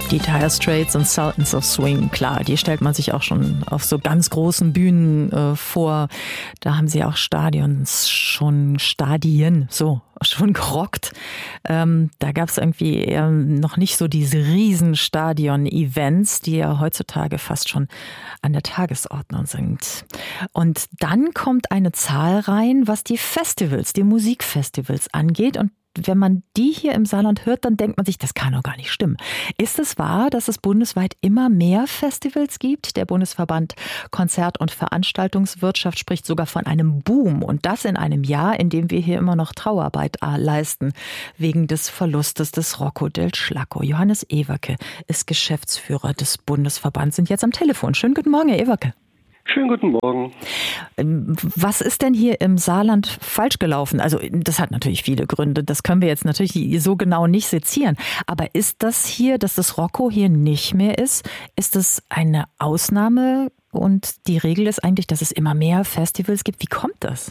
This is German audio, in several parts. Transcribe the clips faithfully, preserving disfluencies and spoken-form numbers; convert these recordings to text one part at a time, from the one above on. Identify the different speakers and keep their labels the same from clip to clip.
Speaker 1: Die Dire Straits und Sultans of Swing, klar, die stellt man sich auch schon auf so ganz großen Bühnen äh, vor. Da haben sie auch Stadions schon, Stadien, so, schon gerockt. Ähm, da gab es irgendwie eher noch nicht so diese riesen Stadion-Events, die ja heutzutage fast schon an der Tagesordnung sind. Und dann kommt eine Zahl rein, was die Festivals, die Musikfestivals angeht. Und wenn man die hier im Saarland hört, dann denkt man sich, das kann doch gar nicht stimmen. Ist es wahr, dass es bundesweit immer mehr Festivals gibt? Der Bundesverband Konzert- und Veranstaltungswirtschaft spricht sogar von einem Boom. Und das in einem Jahr, in dem wir hier immer noch Trauerarbeit leisten, wegen des Verlustes des Rocco del Schlacco. Johannes Ewerke ist Geschäftsführer des Bundesverbands, sind jetzt am Telefon. Schönen guten Morgen, Herr Ewerke.
Speaker 2: Schönen guten Morgen.
Speaker 1: Was ist denn hier im Saarland falsch gelaufen? Also das hat natürlich viele Gründe. Das können wir jetzt natürlich so genau nicht sezieren. Aber ist das hier, dass das Rocco hier nicht mehr ist, ist das eine Ausnahme? Und die Regel ist eigentlich, dass es immer mehr Festivals gibt. Wie kommt das?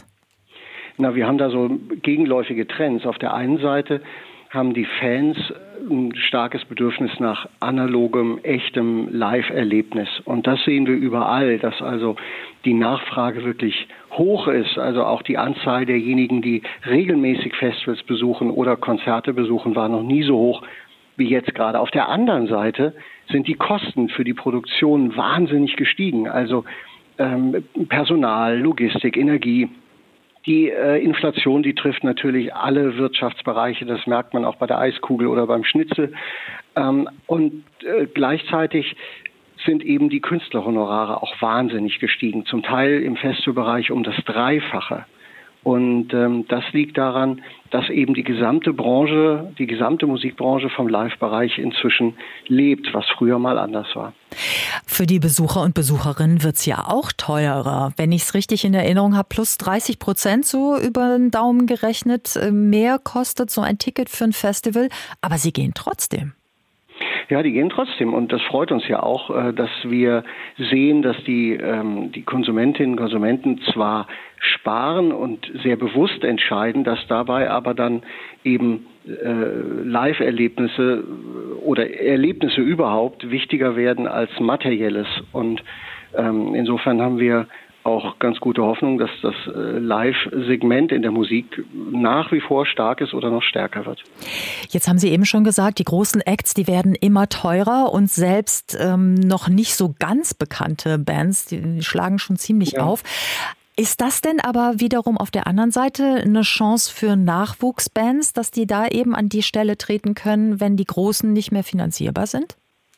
Speaker 2: Na, wir haben da so gegenläufige Trends. Auf der einen Seite haben die Fans ein starkes Bedürfnis nach analogem, echtem Live-Erlebnis. Und das sehen wir überall, dass also die Nachfrage wirklich hoch ist. Also auch die Anzahl derjenigen, die regelmäßig Festivals besuchen oder Konzerte besuchen, war noch nie so hoch wie jetzt gerade. Auf der anderen Seite sind die Kosten für die Produktion wahnsinnig gestiegen. Also ähm, Personal, Logistik, Energie. Die äh, Inflation, die trifft natürlich alle Wirtschaftsbereiche. Das merkt man auch bei der Eiskugel oder beim Schnitzel. Ähm, und äh, gleichzeitig sind eben die Künstlerhonorare auch wahnsinnig gestiegen. Zum Teil im Festivalbereich um das Dreifache. Und ähm, das liegt daran, dass eben die gesamte Branche, die gesamte Musikbranche vom Live-Bereich inzwischen lebt, was früher mal anders war.
Speaker 1: Für die Besucher und Besucherinnen wird's ja auch teurer. Wenn ich es richtig in Erinnerung habe, plus dreißig Prozent so über den Daumen gerechnet. Mehr kostet so ein Ticket für ein Festival, aber sie gehen trotzdem.
Speaker 2: Ja, die gehen trotzdem und das freut uns ja auch, dass wir sehen, dass die, ähm, die Konsumentinnen und Konsumenten zwar sparen und sehr bewusst entscheiden, dass dabei aber dann eben äh, Live-Erlebnisse oder Erlebnisse überhaupt wichtiger werden als Materielles. Und ähm, insofern haben wir auch ganz gute Hoffnung, dass das Live-Segment in der Musik nach wie vor stark ist oder noch stärker wird.
Speaker 1: Jetzt haben Sie eben schon gesagt, die großen Acts, die werden immer teurer und selbst ähm, noch nicht so ganz bekannte Bands, die schlagen schon ziemlich ja. auf. Ist das denn aber wiederum auf der anderen Seite eine Chance für Nachwuchsbands, dass die da eben an die Stelle treten können, wenn die Großen nicht mehr finanzierbar sind?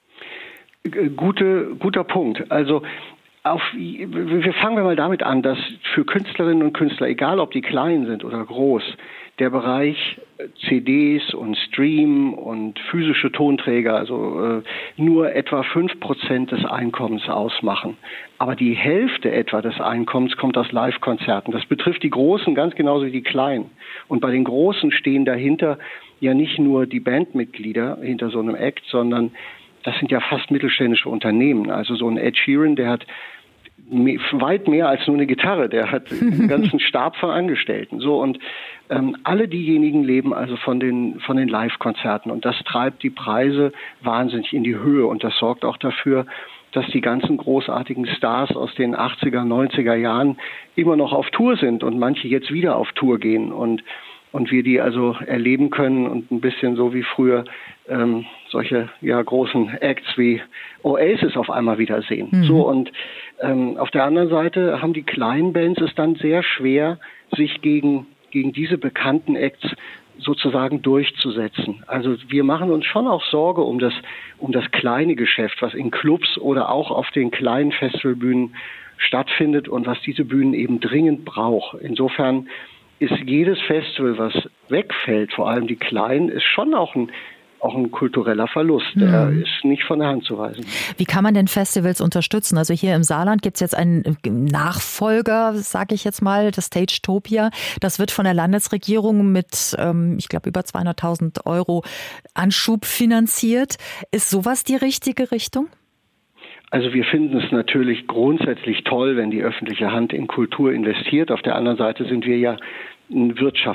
Speaker 2: Gute, guter Punkt. Also Auf, wir fangen wir mal damit an, dass für Künstlerinnen und Künstler, egal ob die klein sind oder groß, der Bereich C Ds und Stream und physische Tonträger, also äh, nur etwa fünf Prozent des Einkommens ausmachen. Aber die Hälfte etwa des Einkommens kommt aus Live-Konzerten. Das betrifft die Großen ganz genauso wie die Kleinen. Und bei den Großen stehen dahinter ja nicht nur die Bandmitglieder hinter so einem Act, sondern das sind ja fast mittelständische Unternehmen. Also so ein Ed Sheeran, der hat weit mehr als nur eine Gitarre. Der hat einen ganzen Stab von Angestellten. So und ähm, alle diejenigen leben also von den von den Live-Konzerten und das treibt die Preise wahnsinnig in die Höhe und das sorgt auch dafür, dass die ganzen großartigen Stars aus den achtziger, neunziger Jahren immer noch auf Tour sind und manche jetzt wieder auf Tour gehen und und wir die also erleben können und ein bisschen so wie früher ähm, solche ja großen Acts wie Oasis auf einmal wiedersehen. Mhm. So und ähm, auf der anderen Seite haben die kleinen Bands es dann sehr schwer, sich gegen gegen diese bekannten Acts sozusagen durchzusetzen. Also wir machen uns schon auch Sorge um das um das kleine Geschäft, was in Clubs oder auch auf den kleinen Festivalbühnen stattfindet und was diese Bühnen eben dringend braucht. Insofern ist jedes Festival, was wegfällt, vor allem die kleinen, ist schon auch ein, auch ein kultureller Verlust. Mhm. Der ist nicht von der Hand zu weisen.
Speaker 1: Wie kann man denn Festivals unterstützen? Also hier im Saarland gibt es jetzt einen Nachfolger, sage ich jetzt mal, das Stagetopia. Das wird von der Landesregierung mit, ähm, ich glaube, über zweihunderttausend Euro Anschub finanziert. Ist sowas die richtige Richtung?
Speaker 2: Also wir finden es natürlich grundsätzlich toll, wenn die öffentliche Hand in Kultur investiert. Auf der anderen Seite sind wir ja ein Wirtschafts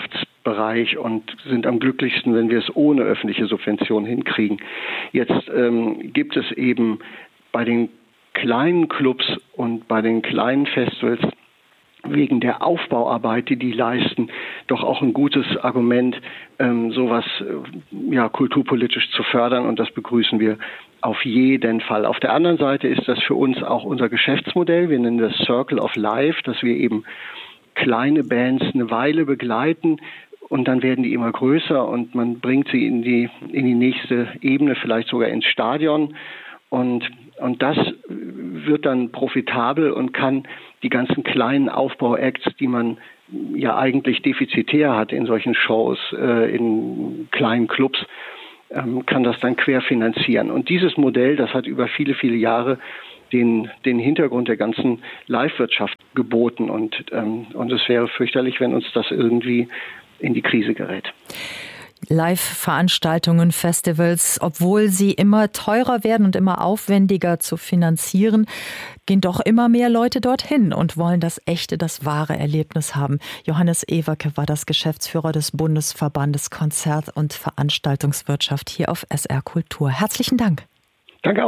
Speaker 2: Bereich und sind am glücklichsten, wenn wir es ohne öffentliche Subvention hinkriegen. Jetzt ähm, gibt es eben bei den kleinen Clubs und bei den kleinen Festivals wegen der Aufbauarbeit, die die leisten, doch auch ein gutes Argument, ähm, sowas äh, ja, kulturpolitisch zu fördern, und das begrüßen wir auf jeden Fall. Auf der anderen Seite ist das für uns auch unser Geschäftsmodell. Wir nennen das Circle of Life, dass wir eben kleine Bands eine Weile begleiten und dann werden die immer größer und man bringt sie in die, in die nächste Ebene, vielleicht sogar ins Stadion. Und, und das wird dann profitabel und kann die ganzen kleinen Aufbau-Acts, die man ja eigentlich defizitär hat in solchen Shows, äh, in kleinen Clubs, ähm, kann das dann querfinanzieren. Und dieses Modell, das hat über viele, viele Jahre den, den Hintergrund der ganzen Live-Wirtschaft geboten. Und, ähm, und es wäre fürchterlich, wenn uns das irgendwie in die Krise gerät.
Speaker 1: Live-Veranstaltungen, Festivals, obwohl sie immer teurer werden und immer aufwendiger zu finanzieren, gehen doch immer mehr Leute dorthin und wollen das echte, das wahre Erlebnis haben. Johannes Ewerke war das Geschäftsführer des Bundesverbandes Konzert- und Veranstaltungswirtschaft hier auf S R Kultur. Herzlichen Dank.
Speaker 2: Danke auch.